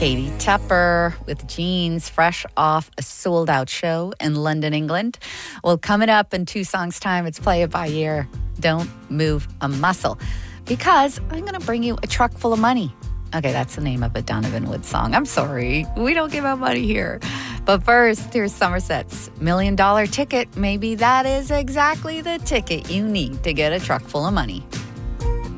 Katie Tupper with Jeans, fresh off a sold-out show in London, England. Well, coming up in 2 songs' time, it's Play It By Ear. Don't move a muscle, because I'm going to bring you a truck full of money. Okay, that's the name of a Donovan Woods song. I'm sorry, we don't give out money here. But first, here's Somerset's $1 Million Ticket. Maybe that is exactly the ticket you need to get a truck full of money.